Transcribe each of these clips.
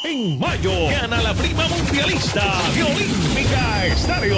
En mayo, gana la prima mundialista de Olímpica Estéreo.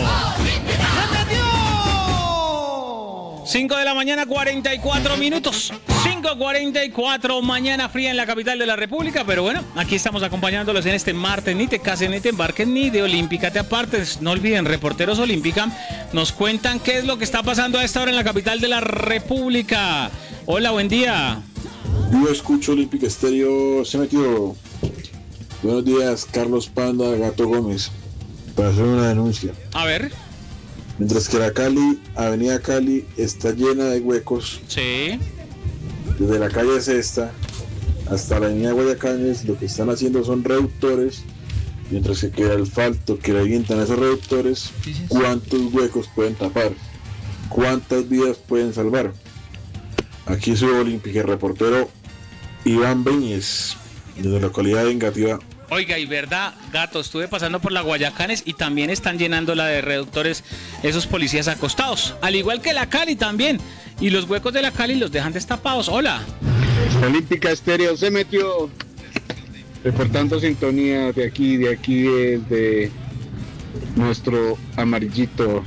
5 de la mañana, 44 minutos. 5:44, mañana fría en la capital de la República, pero bueno, aquí estamos acompañándolos en este martes. Ni te cases, ni te embarques, ni de Olímpica te apartes. No olviden, Reporteros Olímpica nos cuentan qué es lo que está pasando a esta hora en la capital de la República. Hola, buen día. Yo escucho Olímpica Estéreo, se metió. Buenos días, Carlos Panda, Gato Gómez, para hacer una denuncia. A ver. Mientras que la avenida Cali está llena de huecos, Sí. desde la calle Sexta hasta la avenida Guayacanes, lo que están haciendo son reductores, mientras que queda el asfalto que revientan esos reductores. ¿Cuántos huecos pueden tapar? ¿Cuántas vidas pueden salvar? Aquí su Olímpica, reportero Iván Beñez, desde la localidad de Engativá. Oiga, y verdad, Gato, estuve pasando por la Guayacanes y también están llenando la de reductores esos policías acostados, al igual que la Cali también, y los huecos de la Cali los dejan destapados. Hola. Olímpica Estéreo se metió, reportando sintonía de aquí, de nuestro amarillito.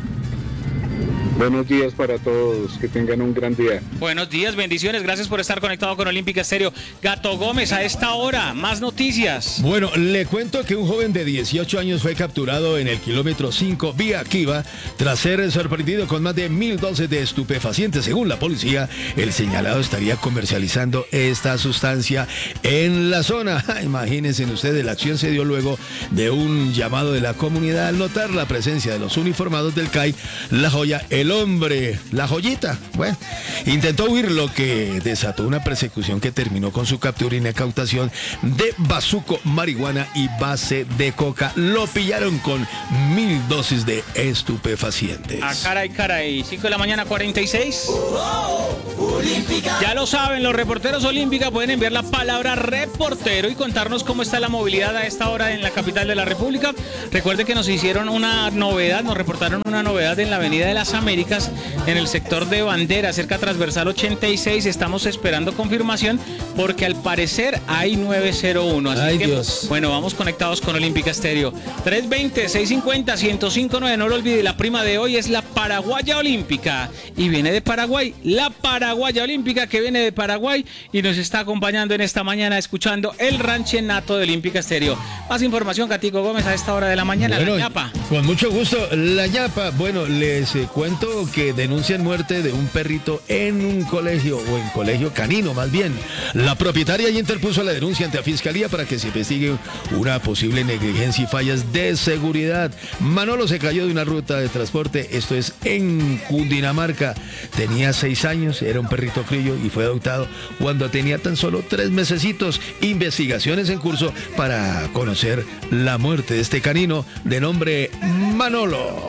Buenos días para todos, que tengan un gran día. Buenos días, bendiciones, gracias por estar conectado con Olímpica Estéreo. Gato Gómez, a esta hora, más noticias. Bueno, le cuento que un joven de 18 años fue capturado en el kilómetro 5 vía Kiva tras ser sorprendido con más de 1.000 dosis de estupefacientes. Según la policía, el señalado estaría comercializando esta sustancia en la zona. Imagínense ustedes, la acción se dio luego de un llamado de la comunidad al notar la presencia de los uniformados del CAI, La Joya. El hombre, la joyita, bueno, intentó huir, lo que desató una persecución que terminó con su captura y incautación de bazuco, marihuana y base de coca. Lo pillaron con 1.000 dosis de estupefacientes. Ah, caray, 5 de la mañana, 46. Ya lo saben, los reporteros Olímpica pueden enviar la palabra reportero y contarnos cómo está la movilidad a esta hora en la capital de la República. Recuerde que nos hicieron una novedad, nos reportaron una novedad en la Avenida de las Américas, en el sector de Bandera, cerca transversal 86. Estamos esperando confirmación porque al parecer hay 901. Así Ay, que, Dios. bueno, vamos conectados con Olímpica Estéreo. 320-650-1059. No lo olvide, la prima de hoy es la paraguaya olímpica. Y viene de Paraguay, la paraguaya olímpica que viene de Paraguay y nos está acompañando en esta mañana escuchando el ranchenato de Olímpica Estéreo. Más información, Gatico Gómez, a esta hora de la mañana. Bueno, la ñapa. con mucho gusto, la ñapa. Bueno, les cuento que denuncian muerte de un perrito en un colegio, o en colegio canino más bien. La propietaria ya interpuso la denuncia ante la fiscalía para que se investigue una posible negligencia y fallas de seguridad. Manolo se cayó de una ruta de transporte, esto es en Cundinamarca. Tenía 6 años, era un perrito criollo y fue adoptado cuando tenía tan solo 3 mesecitos. Investigaciones en curso para conocer la muerte de este canino de nombre Manolo.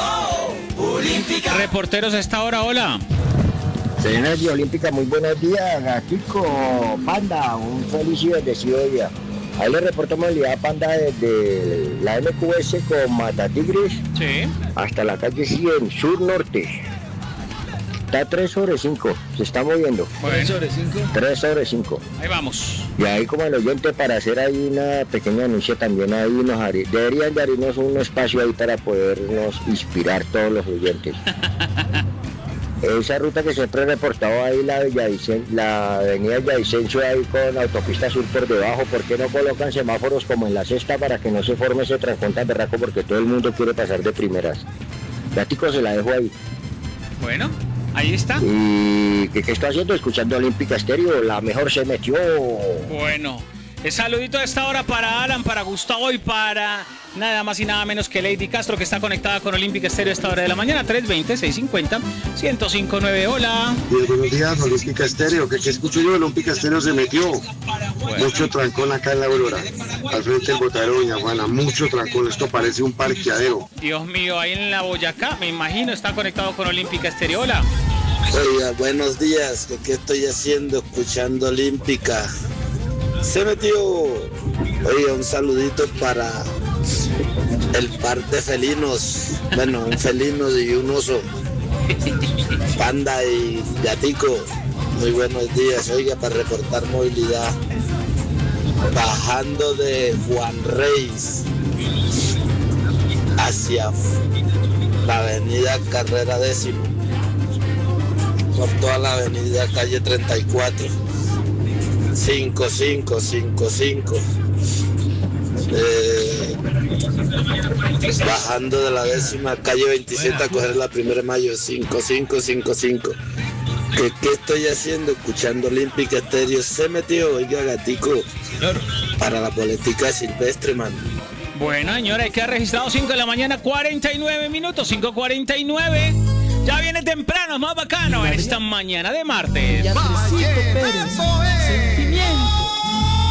Reporteros a esta hora, hola. Señores de Olímpica, muy buenos días, Gatico, Panda, un feliz y bendecido día. Ahí le reporto movilidad, Panda, desde la MQS con Matatigres Sí. hasta la calle 100, sur-norte. Está 3 sobre 5, se está moviendo. Bueno, 3 sobre 5. ahí vamos. Y ahí como el oyente, para hacer ahí una pequeña anuncia también, ahí deberían de abrirnos un espacio ahí para podernos inspirar todos los oyentes. Esa ruta que siempre he reportado ahí, la avenida Villavicencio ahí con autopista sur por debajo, ¿por qué no colocan semáforos como en la Sexta para que no se forme ese trancón tan berraco? Porque todo el mundo quiere pasar de primeras. Gatico, se la dejo ahí. Bueno, ahí está. ¿Y qué está haciendo? Escuchando Olímpica Estéreo, la mejor se metió. Bueno, el saludito de esta hora para Alan, para Gustavo y para nada más y nada menos que Lady Castro, que está conectada con Olímpica Estéreo a esta hora de la mañana. 320-650-1059. Hola. Buenos días, Olímpica Estéreo. ¿Qué escucho yo? Olímpica Estéreo se metió. Mucho trancón acá en la Aurora, al frente del botadero Doña Juana. Mucho trancón, esto parece un parqueadero. Dios mío, ahí en la Boyacá, me imagino, está conectado con Olímpica Estéreo. Hola. Oiga, buenos días. ¿Qué estoy haciendo? Escuchando Olímpica. Se metió. Oiga, un saludito para el par de felinos. Bueno, un felino y un oso. Panda y Gatico. Muy buenos días. Oiga, para reportar movilidad. bajando de Juan Reis hacia la avenida Carrera Décimo, por toda la avenida calle 34, 5555, bajando de la 10ª calle 27 a coger la 1 de mayo, 5555. ¿Qué estoy haciendo? Escuchando Olímpica Estéreo. Se metió, oiga, gatico, para la política silvestre, man. Bueno, señora, hay que haber registrado 5 de la mañana, 49 minutos, 5:49. Ya viene temprano, más bacano en esta mañana de martes. Pérez.